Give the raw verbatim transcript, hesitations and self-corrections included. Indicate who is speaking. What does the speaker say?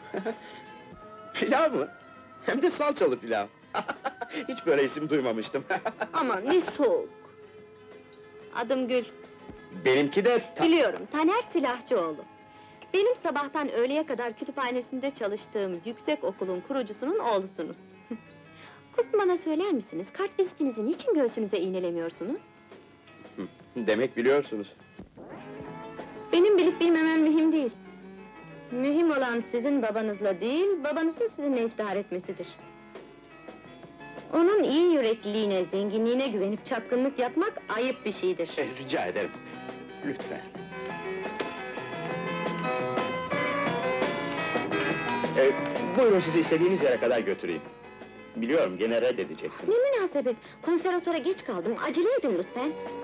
Speaker 1: Pilav mı? Hem de salçalı pilav. Hiç böyle isim duymamıştım.
Speaker 2: Aman ne soğuk! Adım Gül.
Speaker 1: Benimki de ta-
Speaker 2: Biliyorum, Taner Silahçıoğlu. Benim sabahtan öğleye kadar kütüphanesinde çalıştığım yüksek okulun kurucusunun oğlusunuz. Kuzum, bana söyler misiniz, kart vizitinizi niçin göğsünüze iğnelemiyorsunuz?
Speaker 1: Demek biliyorsunuz.
Speaker 2: Benim bilip bilmemem mühim değil. Mühim olan sizin babanızla değil, babanızın sizinle iftihar etmesidir. Onun iyi yürekliliğine, zenginliğine güvenip çapkınlık yapmak ayıp bir şeydir.
Speaker 1: Eh, rica ederim. Lütfen. Ee, buyurun, sizi istediğiniz yere kadar götüreyim. Biliyorum, gene reddedeceksiniz.
Speaker 2: Ne münasebet, konservatöre geç kaldım, acele edin lütfen.